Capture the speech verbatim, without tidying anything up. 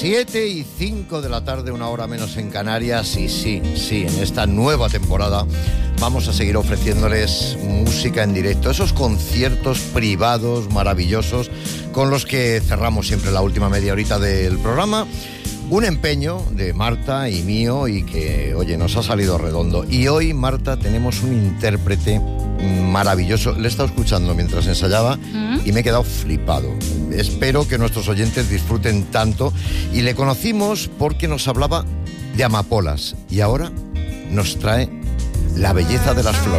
siete y cinco de la tarde, una hora menos en Canarias. Y sí, sí, en esta nueva temporada vamos a seguir ofreciéndoles música en directo, esos conciertos privados maravillosos con los que cerramos siempre la última media horita del programa. Un empeño de Marta y mío y que, oye, nos ha salido redondo. Y hoy, Marta, tenemos un intérprete maravilloso. Le he estado escuchando mientras ensayaba ¿Mm? y me he quedado flipado. Espero que nuestros oyentes disfruten tanto. Y le conocimos porque nos hablaba de amapolas y ahora nos trae la belleza de las flores.